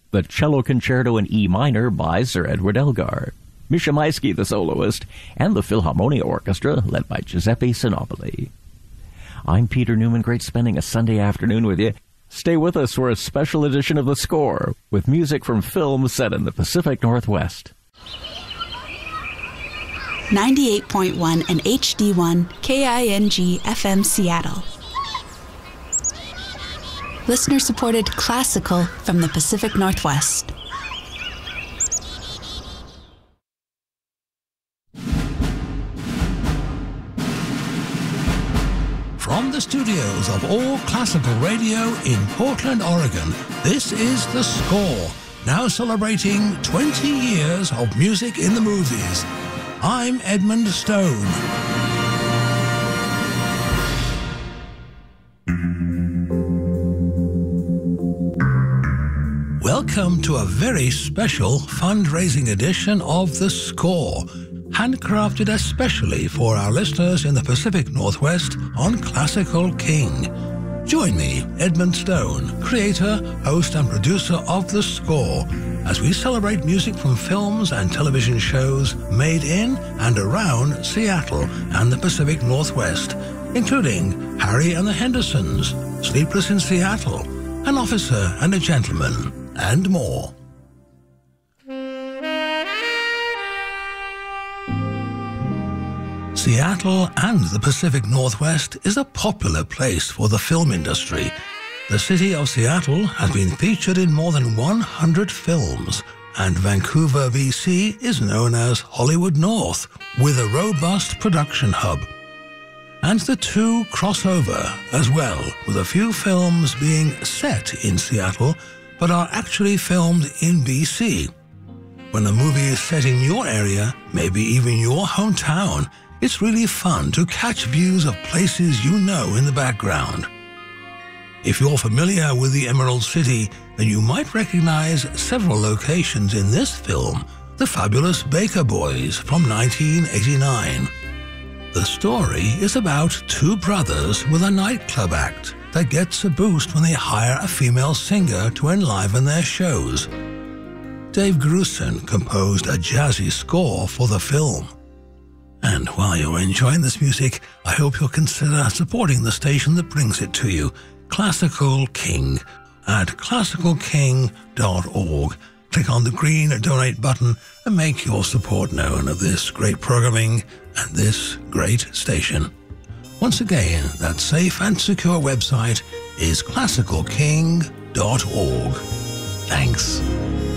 the Cello Concerto in E minor by Sir Edward Elgar, Misha Maisky, the soloist, and the Philharmonia Orchestra, led by Giuseppe Sinopoli. I'm Peter Newman. Great spending a Sunday afternoon with you. Stay with us for a special edition of The Score, with music from films set in the Pacific Northwest. 98.1 and HD1 KING FM Seattle. Listener-supported classical from the Pacific Northwest. From the studios of All Classical Radio in Portland, Oregon, this is The Score, now celebrating 20 years of music in the movies. I'm Edmund Stone. Welcome to a very special fundraising edition of The Score, handcrafted especially for our listeners in the Pacific Northwest on Classical King. Join me, Edmund Stone, creator, host and producer of The Score, as we celebrate music from films and television shows made in and around Seattle and the Pacific Northwest, including Harry and the Hendersons, Sleepless in Seattle, An Officer and a Gentleman, and more. Seattle and the Pacific Northwest is a popular place for the film industry. The city of Seattle has been featured in more than 100 films, and Vancouver, BC is known as Hollywood North, with a robust production hub. And the two cross over as well, with a few films being set in Seattle, but are actually filmed in BC. When a movie is set in your area, maybe even your hometown, it's really fun to catch views of places you know in the background. If you're familiar with the Emerald City, then you might recognize several locations in this film, The Fabulous Baker Boys from 1989. The story is about two brothers with a nightclub act that gets a boost when they hire a female singer to enliven their shows. Dave Grusin composed a jazzy score for the film. And while you're enjoying this music, I hope you'll consider supporting the station that brings it to you, Classical King, at classicalking.org. Click on the green donate button and make your support known of this great programming and this great station. Once again, that safe and secure website is classicalking.org. Thanks.